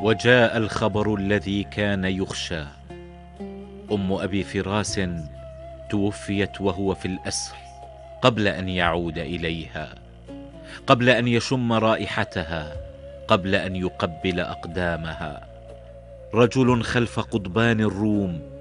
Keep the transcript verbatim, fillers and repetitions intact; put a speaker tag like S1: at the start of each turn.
S1: وجاء الخبر الذي كان يخشى. أم أبي فراس توفيت وهو في الأسر قبل أن يعود إليها، قبل أن يشم رائحتها، قبل أن يقبل أقدامها. رجل خلف قضبان الروم